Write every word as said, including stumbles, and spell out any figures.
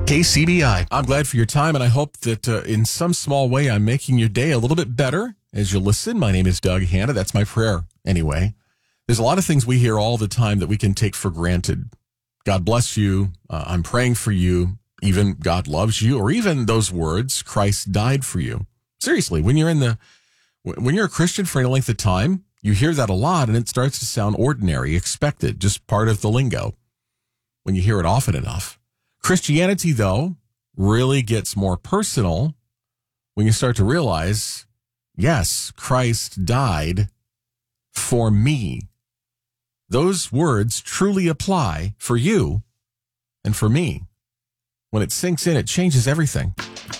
K C B I. I'm glad for your time, and I hope that uh, in some small way I'm making your day a little bit better as you listen. My name is Doug Hanna. That's my prayer anyway. There's a lot of things we hear all the time that we can take for granted. God bless you. Uh, I'm praying for you. Even God loves you, or even those words, Christ died for you. Seriously, when you're in the, when you're a Christian for any length of time, you hear that a lot and it starts to sound ordinary, expected, just part of the lingo when you hear it often enough. Christianity, though, really gets more personal when you start to realize, yes, Christ died for me. Those words truly apply for you and for me. When it sinks in, it changes everything.